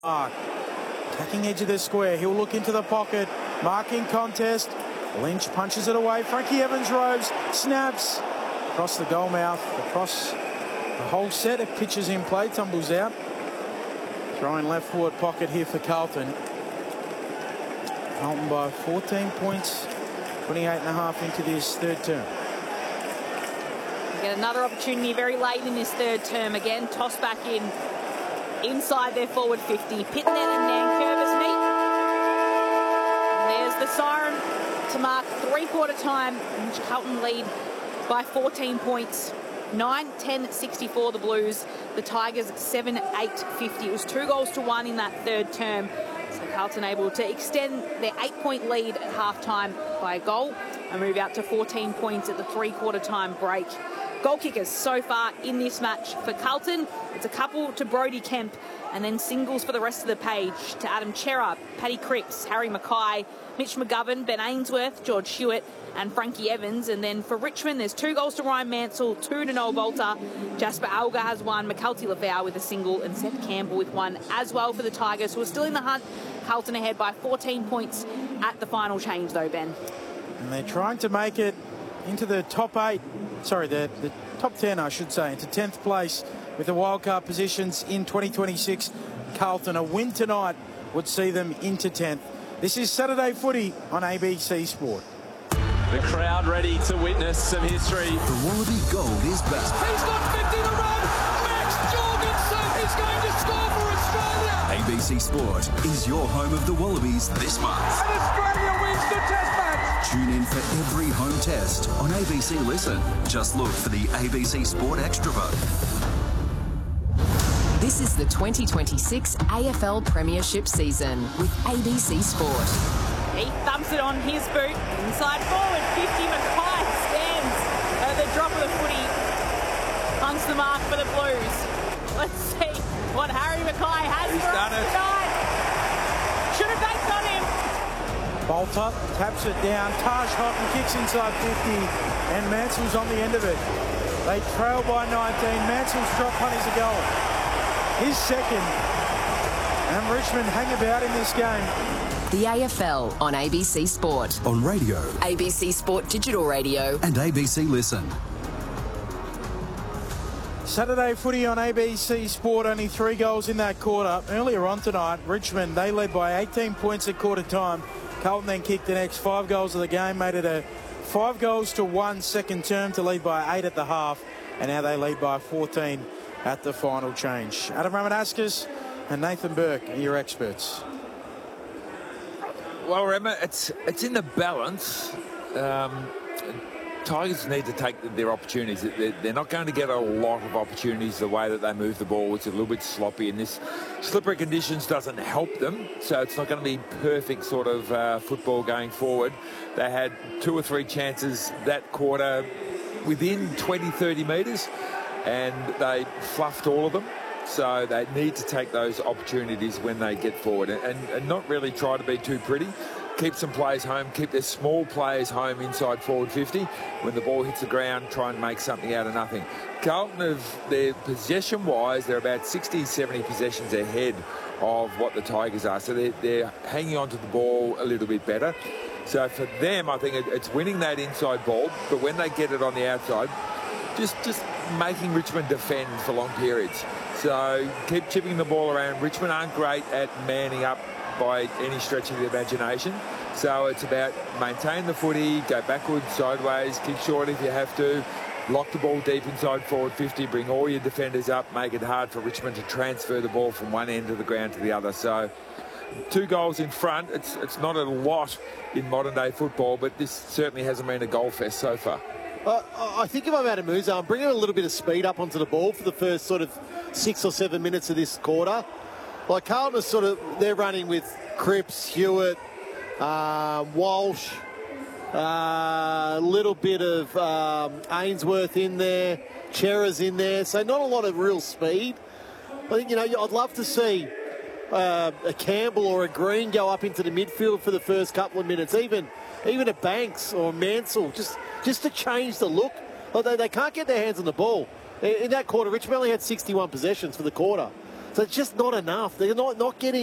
Attacking edge of the square. He'll look into the pocket. Marking contest. Lynch punches it away. Frankie Evans roves. Snaps. Across the goal mouth. Across the whole set of pitches in play. Tumbles out. Throwing left forward pocket here for Carlton. Carlton by 14 points. 28.5 into this third term. Get another opportunity very late in this third term. Again, toss back in. Inside their forward 50. Pitnet and Nankervis meet. And there's the siren to mark three-quarter time, in which Carlton lead by 14 points. 9-10-64 the Blues. The Tigers 7-8-50. It was 2-1 in that third term. So Carlton able to extend their 8-point lead at halftime by a goal and move out to 14 points at the three-quarter time break. Goal kickers so far in this match for Carlton. It's a couple to Brody Kemp and then singles for the rest of the page to Adam Chera, Paddy Cripps, Harry Mackay, Mitch McGovern, Ben Ainsworth, George Hewitt and Frankie Evans. And then for Richmond, there's 2 goals to Ryan Mansell, 2 to Noah Bolter. Jasper Alga has 1, McKelty Lafau with a single and Seth Campbell with 1 as well for the Tigers, who are still in the hunt. Carlton ahead by 14 points at the final change though, Ben. And they're trying to make it into the top 8. Sorry, the top 10, I should say, into 10th place with the wildcard positions in 2026. Carlton, a win tonight would see them into 10th. This is Saturday Footy on ABC Sport. The crowd ready to witness some history. The Wallaby Gold is back. He's got 50 to run. Max Jorgensen is going to score for Australia. ABC Sport is your home of the Wallabies this month. And Australia wins the Test match. Tune in for every home test on ABC Listen. Just look for the ABC Sport Extra vote. This is the 2026 AFL Premiership season with ABC Sport. He thumps it on his boot. Inside forward, 50. Mackay stands at the drop of the footy. Punts the mark for the Blues. Let's see what Harry Mackay has for us tonight. Should have banked on him. Bolter taps it down. Taj Houghton kicks inside 50 and Mansell's on the end of it. They trail by 19. Mansell's drop punt is a goal. His second. And Richmond hang about in this game. The AFL on ABC Sport. On radio. ABC Sport Digital Radio. And ABC Listen. Saturday Footy on ABC Sport, only 3 goals in that quarter. Earlier on tonight, Richmond, they led by 18 points at quarter time. Carlton then kicked the next 5 goals of the game, made it a 5-1 second term to lead by 8 at the half. And now they lead by 14 at the final change. Adam Ramanaskas and Nathan Burke are your experts. Well, Rema, it's in the balance. Tigers need to take their opportunities. They're not going to get a lot of opportunities the way that they move the ball. It's a little bit sloppy, and this slippery conditions doesn't help them. So it's not going to be perfect sort of football going forward. They had 2 or 3 chances that quarter within 20-30 metres, and they fluffed all of them. So they need to take those opportunities when they get forward and not really try to be too pretty. Keep some players home, keep their small players home inside forward 50. When the ball hits the ground, try and make something out of nothing. Carlton, their possession-wise, they're about 60, 70 possessions ahead of what the Tigers are. So they're hanging on to the ball a little bit better. So for them, I think it's winning that inside ball, but when they get it on the outside, just making Richmond defend for long periods. So keep chipping the ball around. Richmond aren't great at manning up by any stretch of the imagination. So it's about maintain the footy, go backwards, sideways, kick short if you have to, lock the ball deep inside forward 50, bring all your defenders up, make it hard for Richmond to transfer the ball from one end of the ground to the other. So 2 goals in front, it's not a lot in modern day football, but this certainly hasn't been a goal fest so far. I think if I'm Adam Musa, I'm bringing a little bit of speed up onto the ball for the first sort of 6 or 7 minutes of this quarter. Like Carlton is they're running with Cripps, Hewitt, Walsh, a little bit of Ainsworth in there, Chera's in there, so not a lot of real speed. I think, I'd love to see a Campbell or a Green go up into the midfield for the first couple of minutes, even a Banks or a Mansell, just to change the look. Like they can't get their hands on the ball. In that quarter, Richmond only had 61 possessions for the quarter. So it's just not enough. They're not getting